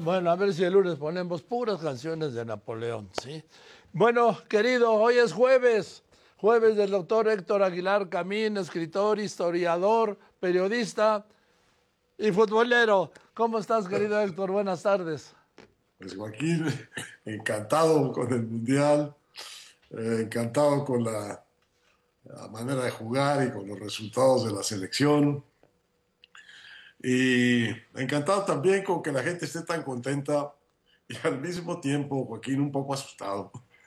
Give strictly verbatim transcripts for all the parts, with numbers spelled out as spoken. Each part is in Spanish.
Bueno, a ver si el lunes ponemos puras canciones de Napoleón, ¿sí? Bueno, querido, hoy es jueves, jueves del doctor Héctor Aguilar Camín, escritor, historiador, periodista y futbolero. ¿Cómo estás, querido Héctor? Buenas tardes. Pues Joaquín, encantado con el Mundial, eh, encantado con la, la manera de jugar y con los resultados de la selección. Y encantado también con que la gente esté tan contenta y al mismo tiempo, Joaquín, un poco asustado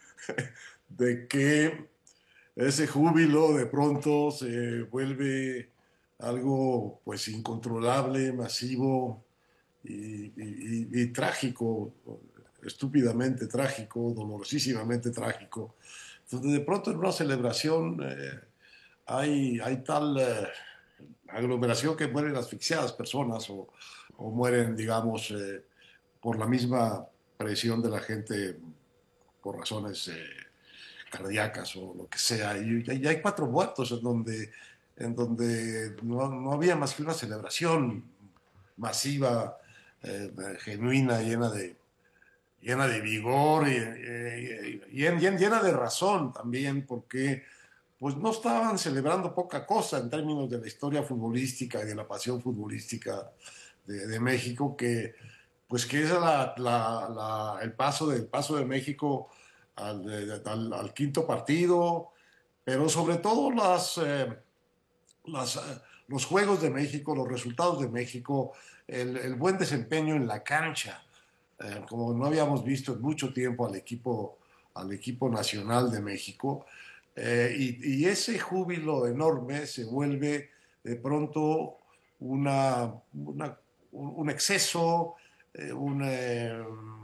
de que ese júbilo de pronto se vuelve algo pues incontrolable, masivo y, y- y- y trágico, estúpidamente trágico, dolorosísimamente trágico. Entonces, de pronto en una celebración eh, hay, hay tal eh, aglomeración que mueren asfixiadas personas o, o mueren, digamos, eh, por la misma presión de la gente por razones eh, cardíacas o lo que sea. Y, y hay cuatro muertos en donde, en donde no, no había más que una celebración masiva, eh, genuina, llena de, llena de vigor y, y- y- y llena de razón también, porque pues no estaban celebrando poca cosa en términos de la historia futbolística y de la pasión futbolística de, de México, que pues que es la- la- la- el paso del paso de México al, de- al- al quinto partido, pero sobre todo las, eh, las, eh, los juegos de México, los resultados de México, el, el buen desempeño en la cancha, eh, como no habíamos visto en mucho tiempo al equipo, al equipo nacional de México, eh, y, y ese júbilo enorme se vuelve de pronto una, una- un, un exceso eh, un, eh,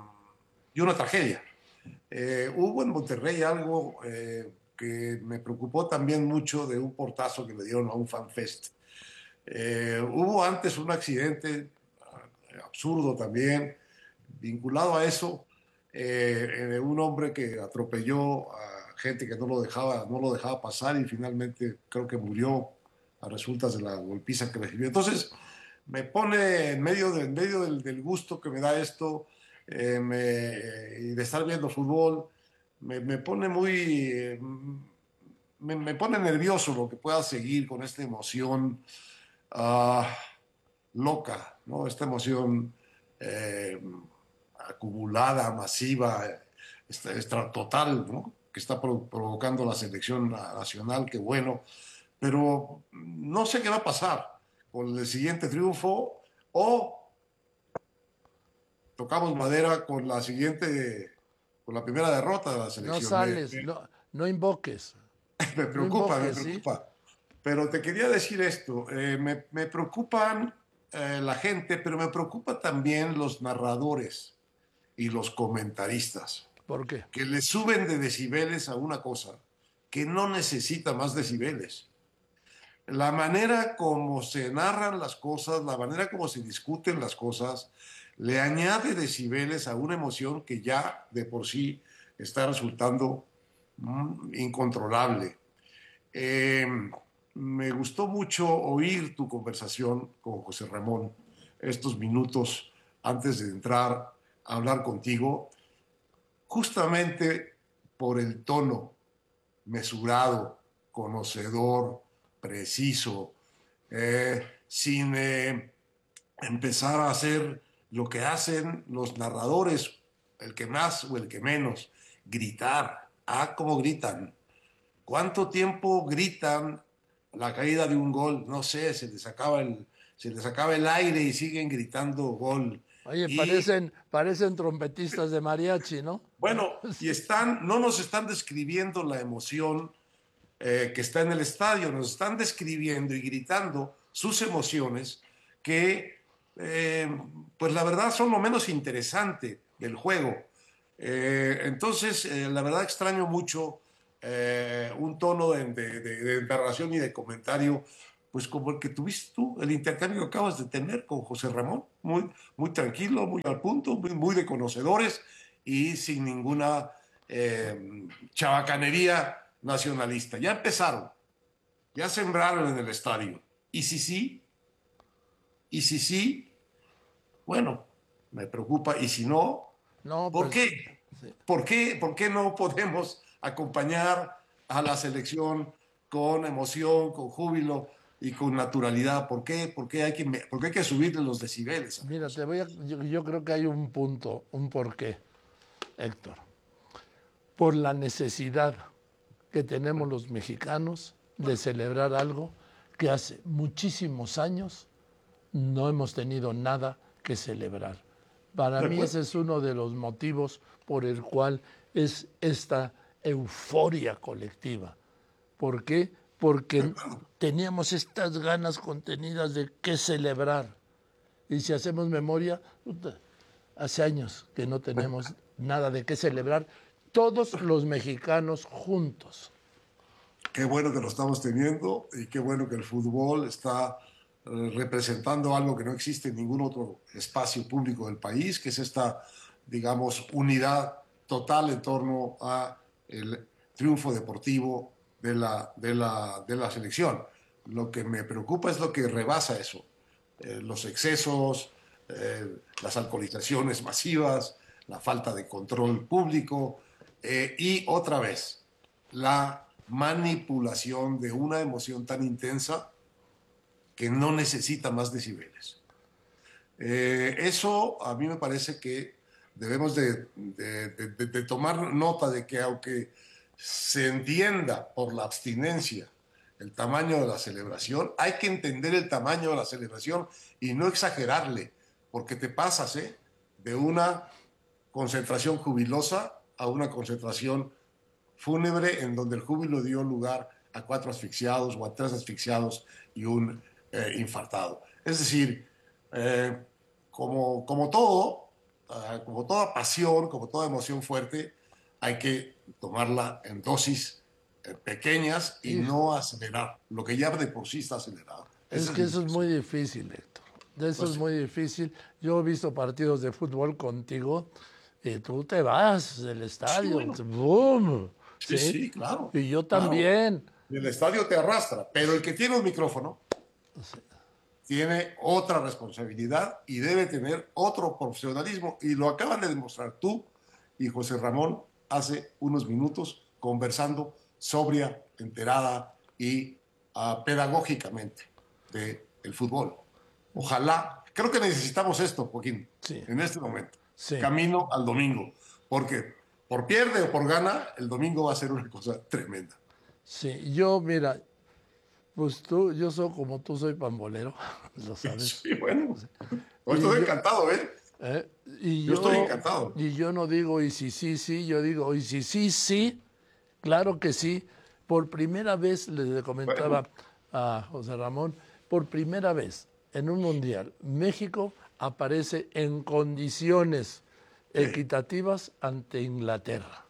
y una tragedia. Eh, hubo en Monterrey algo eh, que me preocupó también mucho de un portazo que le dieron a un fanfest. Eh, hubo antes un accidente eh, absurdo también, vinculado a eso, eh, de un hombre que atropelló a gente que no lo dejaba, no lo dejaba pasar y finalmente creo que murió a resultas de la golpiza que recibió. Entonces, me pone en medio, de, en medio del, del gusto que me da esto eh, me- y de estar viendo fútbol, me, me pone muy, eh, me, me pone nervioso lo que pueda seguir con esta emoción ah, loca, ¿no? Esta emoción eh, acumulada, masiva, esta, esta total, ¿no? Que está pro- provocando la selección nacional, qué bueno, pero no sé qué va a pasar con el siguiente triunfo o tocamos madera con la siguiente, con la primera derrota de la No selección. Me, sales, me, no, no invoques, me no preocupa, me invoques, ¿sí? preocupa. Pero te quería decir esto, eh, me, me preocupan eh, la gente, pero me preocupa también los narradores y los comentaristas, ¿Por qué? que le suben de decibeles a una cosa que no necesita más decibeles. La manera como se narran las cosas, la manera como se discuten las cosas, le añade decibeles a una emoción que ya de por sí está resultando mm, incontrolable. Eh, Me gustó mucho oír tu conversación con José Ramón estos minutos antes de entrar a hablar contigo, justamente por el tono mesurado, conocedor, preciso, eh, sin eh, empezar a hacer lo que hacen los narradores, el que más o el que menos, gritar. Ah, cómo gritan. ¿Cuánto tiempo gritan la caída de un gol? No sé, se les acaba el, se les acaba el aire y siguen gritando gol. Oye, Y parecen, parecen trompetistas de mariachi, ¿no? bueno, y Sí. están, no nos están describiendo la emoción eh, que está en el estadio, nos están describiendo y gritando sus emociones que, eh, pues la verdad, son lo menos interesante del juego. Eh, entonces, eh, la verdad extraño mucho eh, un tono de, de, de, de narración y de comentario, pues como el que tuviste tú, el intercambio que acabas de tener con José Ramón, muy, muy tranquilo, muy al punto, muy, muy de conocedores y sin ninguna eh, chabacanería nacionalista. Ya empezaron, ya sembraron en el estadio. Y si sí, y si sí, bueno, me preocupa. Y si no, No, ¿por pues qué? sí. ¿Por qué? ¿Por qué no podemos acompañar a la selección con emoción, con júbilo y con naturalidad? ¿Por qué? ¿Por qué hay que, por qué hay que subirle los decibeles a la Mira, cosa? te voy a, yo, yo creo que hay un punto, un porqué, Héctor. Por la necesidad que tenemos los mexicanos de celebrar algo que hace muchísimos años no hemos tenido nada que celebrar. Para ¿De mí acuerdo? ese es uno de los motivos por el cual es esta euforia colectiva. ¿Por qué? Porque teníamos estas ganas contenidas de qué celebrar. Y si hacemos memoria, hace años que no tenemos nada de qué celebrar, todos los mexicanos juntos. Qué bueno que lo estamos teniendo y qué bueno que el fútbol está eh, representando algo que no existe en ningún otro espacio público del país, que es esta, digamos, unidad total en torno a el triunfo deportivo de la, de la, de la selección. Lo que me preocupa es lo que rebasa eso, eh, los excesos, eh, las alcoholizaciones masivas, la falta de control público eh, y otra vez la manipulación de una emoción tan intensa que no necesita más decibeles. Eh, eso a mí me parece que debemos de, de, de, de tomar nota de que aunque se entienda por la abstinencia el tamaño de la celebración, hay que entender el tamaño de la celebración y no exagerarle, porque te pasas ¿eh? de una concentración jubilosa a una concentración fúnebre en donde el júbilo dio lugar a cuatro asfixiados o a tres asfixiados y un eh, infartado. Es decir, eh, como, como todo, uh, como toda pasión, como toda emoción fuerte, hay que tomarla en dosis eh, pequeñas y Hijo, no acelerar, lo que ya de por sí está acelerado. es Esa es que mi eso es muy impresión. difícil, Héctor. De eso Pues es sí, muy difícil. Yo he visto partidos de fútbol contigo y tú te vas del sí, estadio, bueno, ¡boom! sí, ¿Sí? sí, claro, Y yo claro. también. El estadio te arrastra, pero el que tiene un micrófono tiene otra responsabilidad y debe tener otro profesionalismo. Y lo acaban de demostrar tú y José Ramón hace unos minutos conversando sobria, enterada y uh, pedagógicamente del fútbol. Ojalá, creo que necesitamos esto, Joaquín, Sí, en este momento, sí, camino al domingo, porque por pierde o por gana, el domingo va a ser una cosa tremenda. sí. Yo, mira, pues tú, yo soy como tú, soy pambolero, lo sabes. Sí, bueno, hoy Y estoy yo, encantado, ¿eh? ¿eh? Y Yo estoy yo, encantado. y yo no digo y si sí, sí, yo digo y si sí, sí, claro que sí. Por primera vez, le Bueno, comentaba a José Ramón, por primera vez en un mundial, México aparece en condiciones sí. equitativas ante Inglaterra.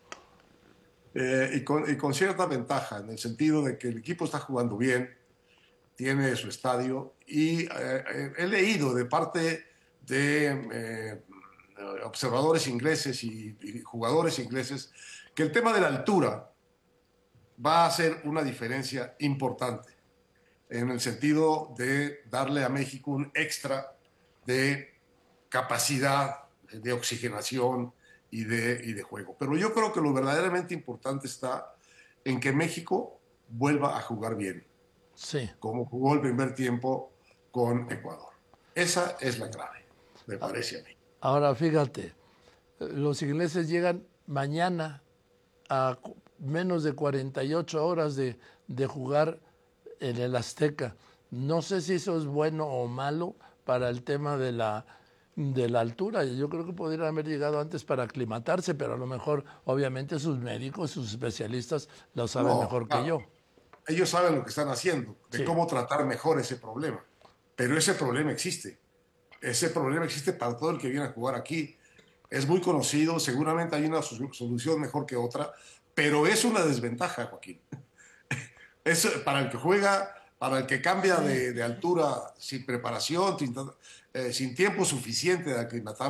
Eh, y, con, y con cierta ventaja, en el sentido de que el equipo está jugando bien, tiene su estadio, y eh, he leído de parte de eh, observadores ingleses y, y jugadores ingleses que el tema de la altura va a hacer una diferencia importante en el sentido de darle a México un extra de capacidad de oxigenación y de, y de juego. Pero yo creo que lo verdaderamente importante está en que México vuelva a jugar bien, Sí. como jugó el primer tiempo con Ecuador. Esa es la clave, me parece a mí. Ahora fíjate, los ingleses llegan mañana a menos de cuarenta y ocho horas de, de jugar en el Azteca. No sé si eso es bueno o malo para el tema de la, de la altura. Yo creo que podrían haber llegado antes para aclimatarse, pero a lo mejor, obviamente, sus médicos, sus especialistas lo saben No, mejor que claro, yo. ellos saben lo que están haciendo, de Sí, cómo tratar mejor ese problema. Pero ese problema existe. Ese problema existe para todo el que viene a jugar aquí. Es muy conocido, seguramente hay una solución mejor que otra, pero es una desventaja, Joaquín. Es para el que juega, para el que cambia sí. de, de altura sin preparación, sin, eh, sin tiempo suficiente de aclimatar